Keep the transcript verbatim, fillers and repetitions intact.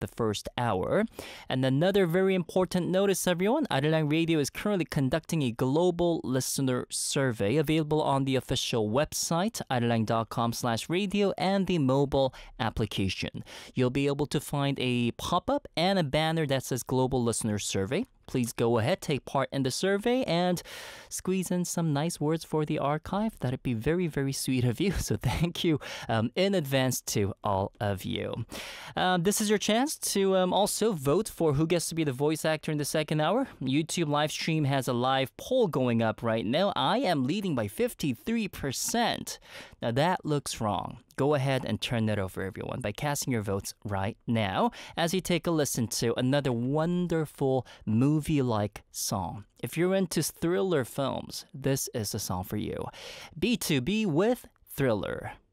the first hour. And another very important notice, everyone, Arirang Radio is currently conducting a global listener survey available on the official website, arirang.com slash radio, and the mobile application. You'll be able to find a pop-up and a banner that says Global Listener Survey. Please go ahead, take part in the survey, and squeeze in some nice words for the archive. That'd be very, very sweet of you. So thank you um, in advance to all of you. Um, this is your chance to um, also vote for who gets to be the voice actor in the second hour. YouTube live stream has a live poll going up right now. I am leading by fifty-three percent. Now that looks wrong. Go ahead and turn that over, everyone, by casting your votes right now as you take a listen to another wonderful movie-like song. If you're into thriller films, this is the song for you. B two B with Thriller.